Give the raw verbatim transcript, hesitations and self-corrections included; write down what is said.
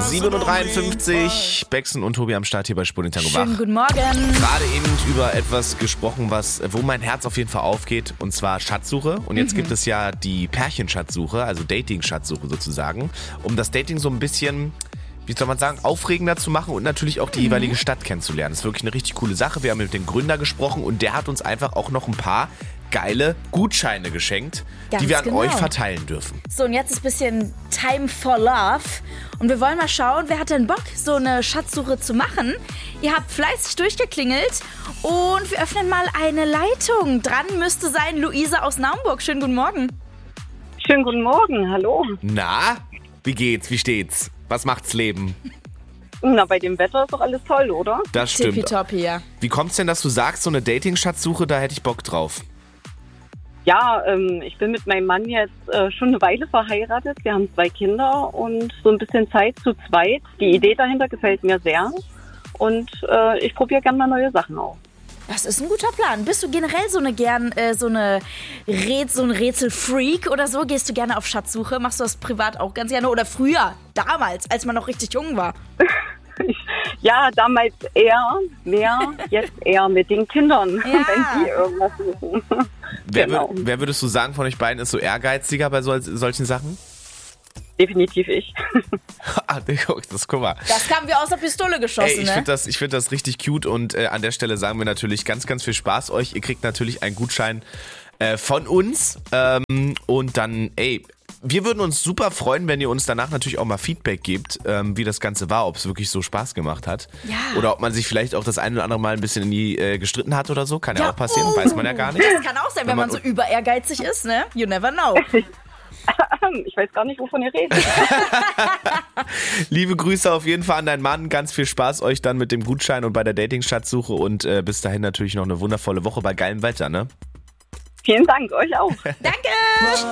sieben Uhr dreiundfünfzig, Bexen und Tobi am Start hier bei Spur Tango wach. Schönen guten Morgen. Gerade eben über etwas gesprochen, was, wo mein Herz auf jeden Fall aufgeht, und zwar Schatzsuche. Und jetzt mhm. gibt es ja die Pärchenschatzsuche, also Dating-Schatzsuche sozusagen, um das Dating so ein bisschen, wie soll man sagen, aufregender zu machen und natürlich auch die mhm. jeweilige Stadt kennenzulernen. Das ist wirklich eine richtig coole Sache. Wir haben mit dem Gründer gesprochen und der hat uns einfach auch noch ein paar geile Gutscheine geschenkt, Ganz die wir an genau. euch verteilen dürfen. So, und jetzt ist ein bisschen Time for Love. Und wir wollen mal schauen, wer hat denn Bock, so eine Schatzsuche zu machen? Ihr habt fleißig durchgeklingelt und wir öffnen mal eine Leitung. Dran müsste sein Luisa aus Naumburg. Schönen guten Morgen. Schönen guten Morgen, hallo. Na, wie geht's, wie steht's? Was macht's Leben? Na, bei dem Wetter ist doch alles toll, oder? Das stimmt. Tippitoppi, ja. Wie kommt's denn, dass du sagst, so eine Dating-Schatzsuche, da hätte ich Bock drauf? Ja, ähm, ich bin mit meinem Mann jetzt äh, schon eine Weile verheiratet. Wir haben zwei Kinder und so ein bisschen Zeit zu zweit. Die Idee dahinter gefällt mir sehr und äh, ich probiere gerne mal neue Sachen aus. Das ist ein guter Plan. Bist du generell so eine gern äh, so eine Rätsel, so ein Rätselfreak oder so? Gehst du gerne auf Schatzsuche? Machst du das privat auch ganz gerne oder früher, damals, als man noch richtig jung war? Ja, damals eher, mehr, jetzt eher mit den Kindern, ja. wenn die irgendwas suchen. Wer, Genau. würd, wer würdest du sagen von euch beiden ist so ehrgeiziger bei sol- solchen Sachen? Definitiv ich. Ah, das, guck mal. Das haben wir aus der Pistole geschossen, Ey, ich ne? finde das, ich find das richtig cute und äh, an der Stelle sagen wir natürlich ganz, ganz viel Spaß euch. Ihr kriegt natürlich einen Gutschein äh, von uns ähm, und dann, ey, wir würden uns super freuen, wenn ihr uns danach natürlich auch mal Feedback gebt, ähm, wie das Ganze war, ob es wirklich so Spaß gemacht hat. Ja. Oder ob man sich vielleicht auch das eine oder andere Mal ein bisschen in die äh, gestritten hat oder so. Kann ja, Ja, auch passieren, oh. weiß man ja gar nicht. Das kann auch sein, wenn, wenn man, man so über ehrgeizig ist, ne? You never know. Ich weiß gar nicht, wovon ihr redet. Liebe Grüße auf jeden Fall an deinen Mann. Ganz viel Spaß euch dann mit dem Gutschein und bei der Dating-Schatzsuche und äh, bis dahin natürlich noch eine wundervolle Woche bei geilem Wetter, ne? Vielen Dank, euch auch. Danke!